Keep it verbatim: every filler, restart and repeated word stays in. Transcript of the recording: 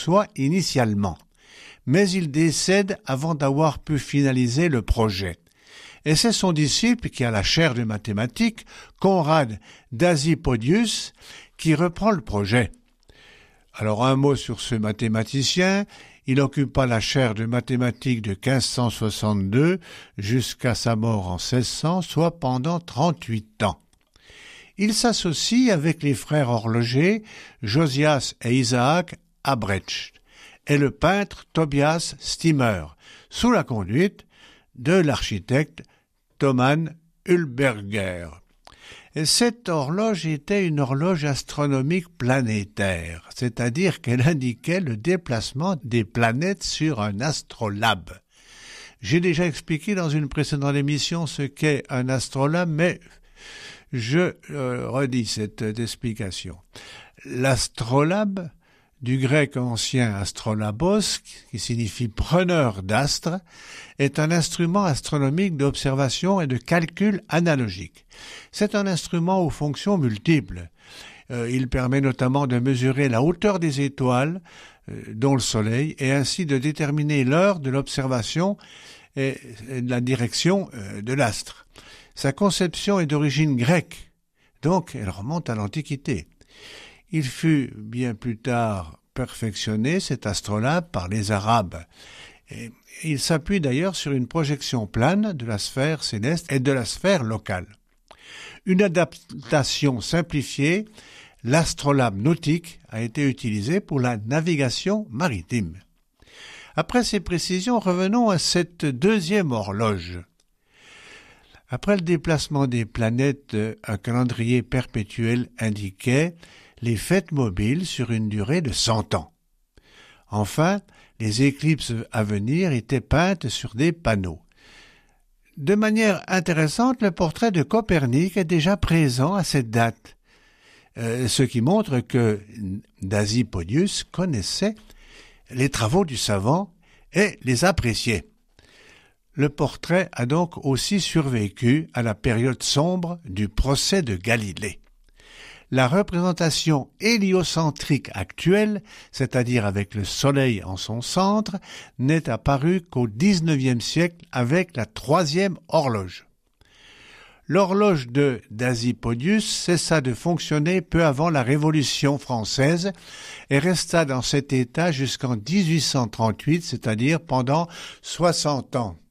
conçoit initialement. Mais il décède avant d'avoir pu finaliser le projet. Et c'est son disciple qui a la chaire de mathématiques, Conrad Dasypodius, qui reprend le projet. Alors un mot sur ce mathématicien. Il occupa la chaire de mathématiques de quinze cent soixante-deux jusqu'à sa mort en seize cents, soit pendant trente-huit ans. Il s'associe avec les frères horlogers Josias et Isaac Albrecht et le peintre Tobias Stimmer, sous la conduite de l'architecte Thomann Uhlberger. Et cette horloge était une horloge astronomique planétaire, c'est-à-dire qu'elle indiquait le déplacement des planètes sur un astrolabe. J'ai déjà expliqué dans une précédente émission ce qu'est un astrolabe, mais je euh, redis cette explication. L'astrolabe, du grec ancien astrolabos, qui signifie preneur d'astres, est un instrument astronomique d'observation et de calcul analogique. C'est un instrument aux fonctions multiples. Euh, il permet notamment de mesurer la hauteur des étoiles, euh, dont le Soleil, et ainsi de déterminer l'heure de l'observation et, et de la direction euh, de l'astre. Sa conception est d'origine grecque, donc elle remonte à l'Antiquité. Il fut bien plus tard perfectionné, cet astrolabe, par les Arabes. Et il s'appuie d'ailleurs sur une projection plane de la sphère céleste et de la sphère locale. Une adaptation simplifiée, l'astrolabe nautique, a été utilisé pour la navigation maritime. Après ces précisions, revenons à cette deuxième horloge. Après le déplacement des planètes, un calendrier perpétuel indiquait les fêtes mobiles sur une durée de cent ans. Enfin, les éclipses à venir étaient peintes sur des panneaux. De manière intéressante, le portrait de Copernic est déjà présent à cette date, euh, ce qui montre que Dasypodius connaissait les travaux du savant et les appréciait. Le portrait a donc aussi survécu à la période sombre du procès de Galilée. La représentation héliocentrique actuelle, c'est-à-dire avec le Soleil en son centre, n'est apparue qu'au dix-neuvième siècle avec la troisième horloge. L'horloge de Dasypodius cessa de fonctionner peu avant la Révolution française et resta dans cet état jusqu'en dix-huit cent trente-huit, c'est-à-dire pendant soixante ans.